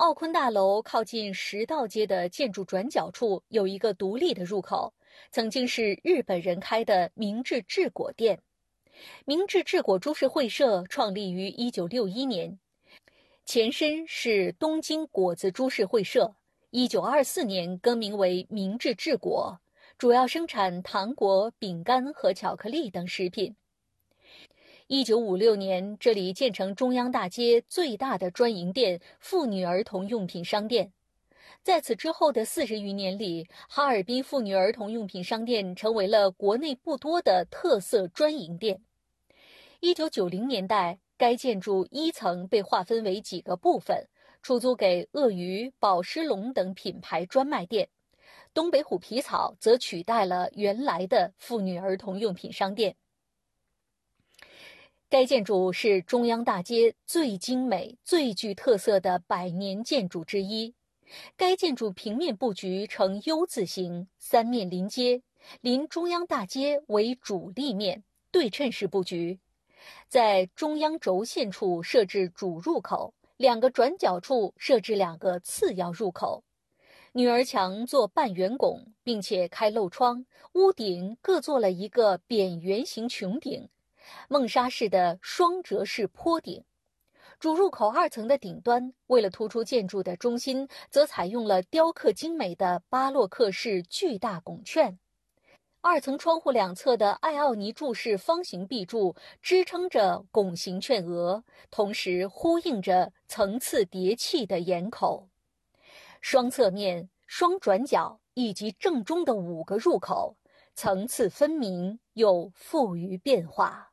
奥昆大楼靠近食道街的建筑转角处有一个独立的入口，曾经是日本人开的明治治果店。明治治果株式会社创立于1961年，前身是东京果子株式会社，1924年更名为明治治果，主要生产糖果、饼干和巧克力等食品。1956年，这里建成中央大街最大的专营店妇女儿童用品商店。在此之后的40余年里，哈尔滨妇女儿童用品商店成为了国内不多的特色专营店。1990年代，该建筑一层被划分为几个部分，出租给鳄鱼、宝狮龙等品牌专卖店。东北虎皮草则取代了原来的妇女儿童用品商店。该建筑是中央大街最精美、最具特色的百年建筑之一。该建筑平面布局呈 U 字形，三面临街，临中央大街为主立面，对称式布局。在中央轴线处设置主入口，两个转角处设置两个次要入口。女儿墙做半圆拱，并且开漏窗，屋顶各做了一个扁圆形穹顶，梦沙式的双折式坡顶。主入口2层的顶端，为了突出建筑的中心，则采用了雕刻精美的巴洛克式巨大拱券。2层窗户两侧的艾奥尼柱式方形壁柱支撑着拱形券额，同时呼应着层次叠砌的檐口。双侧面、双转角以及正中的5个入口，层次分明又富于变化。